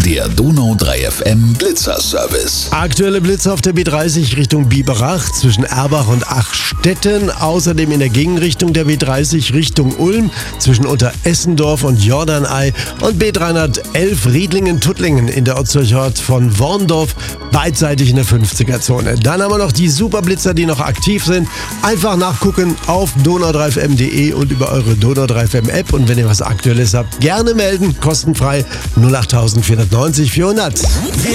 Der Donau 3 FM Blitzer-Service. Aktuelle Blitze auf der B30 Richtung Biberach zwischen Erbach und Achstetten. Außerdem in der Gegenrichtung der B30 Richtung Ulm zwischen Unteressendorf und Jordanei. Und B311 Riedlingen-Tuttlingen in der Ortsdurchfahrt von Worndorf beidseitig in der 50er-Zone. Dann haben wir noch die Superblitzer, die noch aktiv sind. Einfach nachgucken auf donau3fm.de und über eure Donau3FM-App. Und wenn ihr was Aktuelles habt, gerne melden. Kostenfrei 08490 400.